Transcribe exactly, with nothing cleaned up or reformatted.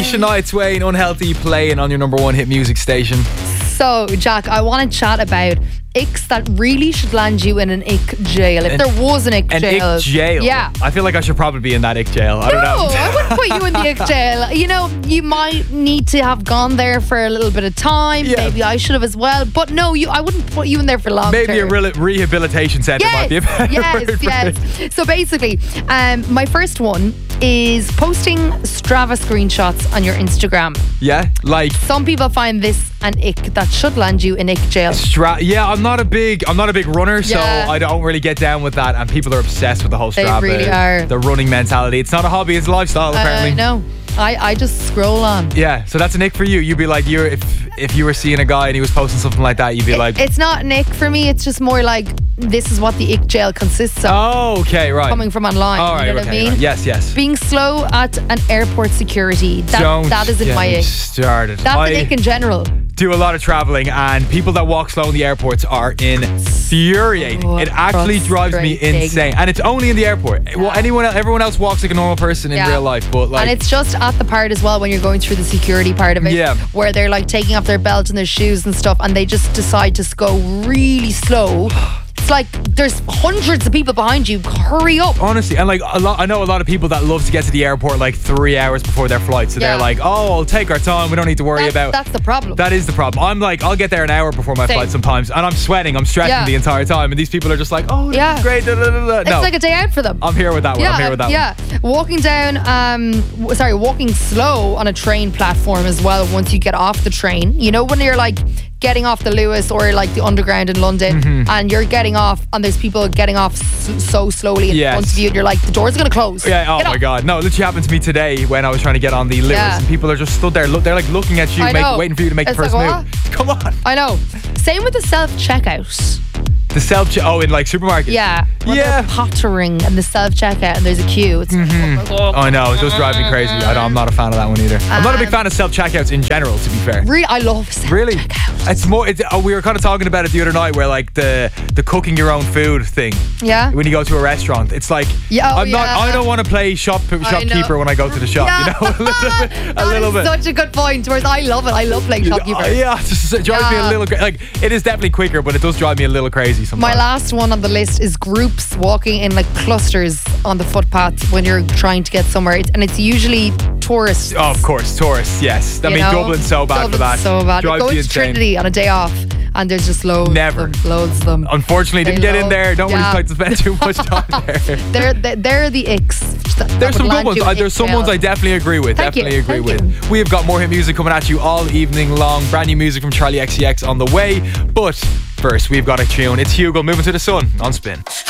Shania Twain, Unhealthy, playing on your number one hit music station. So, Jack, I want to chat about icks that really should land you in an ick jail. If An- there was an ick An jail. ick jail. Yeah. I feel like I should probably be in that ick jail. I don't No, know. I wouldn't put you in the ick jail. You know, you might need to have gone there for a little bit of time. Yeah. Maybe I should have as well. But no, you. I wouldn't put you in there for long Maybe a term. re- rehabilitation centre might be a better yes, word for yes. it. So basically, um, my first one is posting Strava screenshots on your Instagram. Yeah, like Some people find this an ick that should land you in ick jail. Stra- yeah, I'm not a big I'm not a big runner, so Yeah. I don't really get down with that. And people are obsessed with the whole They Strava, really are. the running mentality. It's not a hobby, it's a lifestyle apparently. I know. I, I just scroll on. Yeah, so that's an ick for you. You'd be like, you're if if you were seeing a guy and he was posting something like that, you'd be like, It's not an ick for me. It's just more like this is what the ick jail consists of. oh, okay, right. Coming from online. All right, you know okay, what I mean? right. Yes, yes. Being slow at an airport security. That, Don't that isn't get my me ick. started. That's I an ick in general. do a lot of traveling, and people that walk slow in the airports are infuriating. Oh, it actually drives me frustrating. insane, and it's only in the airport. Well, anyone, everyone else walks like a normal person in Yeah. real life, but like, And it's just at the part as well when you're going through the security part of it, Yeah. where they're like taking off their belt and their shoes and stuff, and they just decide to go really slow. It's like there's hundreds of people behind you. Hurry up! honestly, and like a lot, I know a lot of people that love to get to the airport like three hours before their flight, so Yeah. they're like, "Oh, I'll take our time. We don't need to worry That's, about." that's the problem. That is the problem. I'm like, I'll get there an hour before my Same. flight sometimes, and I'm sweating, I'm stressing Yeah. the entire time, and these people are just like, "Oh, this Yeah. is great." Da, da, da, da. it's No, like a day out for them. I'm here with that one. yeah, I'm here with that yeah. Walking down, um, w- sorry, walking slow on a train platform as well. Once you get off the train, you know when you're like getting off the Lewis or like the Underground in London, Mm-hmm. and you're getting off, and there's people getting off s- so slowly in Yes. front of you, and you're like, the doors are gonna close. one. Yeah. Oh Get my off. god. No, it literally happened to me today when I was trying to get on the Lewis, Yeah. and people are just stood there. Look, they're like looking at you, I make, know. waiting for you to make It's the first like, move. Come on. I know. Same with the self checkout. The self. Oh, in like supermarkets. Yeah. When Yeah. they're pottering and the self checkout and there's a queue. It's like, oh, I know, it does drive me crazy. I don't, I'm not a fan of that one either. I'm not a big Um, fan of self checkouts in general, to be fair. Really, I love self Really? checkout. It's more. It's, oh, we were kind of talking about it the other night, where like the the cooking your own food thing. Yeah. When you go to a restaurant, it's like Yeah, oh, I'm not. yeah. I don't want to play shop shopkeeper when I go to the shop. You know, a little bit. A That little is bit. such a good point. Whereas I love it. I love playing shopkeeper. Uh, yeah, it just it drives me a Yeah. little cra- like it is definitely quicker, but it does drive me a little crazy sometimes. My last one on the list is groups walking in like clusters on the footpath when you're trying to get somewhere. It's, and it's usually tourists. Oh, of course, tourists. Yes, I you mean know? Dublin's so bad Dublin's for that. so bad. Drives Going you to insane. Trinity on a day off and there's just loads Never. of them. Loads of them. Unfortunately, They didn't get in love- there. Don't yeah. really like to spend too much time there. They're, they're, they're the icks. that- that There's would some good land ones. you Uh, in There's ick some jail. ones I definitely agree with. Thank you. definitely agree Thank with. We have got more hit music coming at you all evening long. Brand new music from Charlie X C X on the way. But first, we've got a tune. It's Hugo moving to the sun on Spin.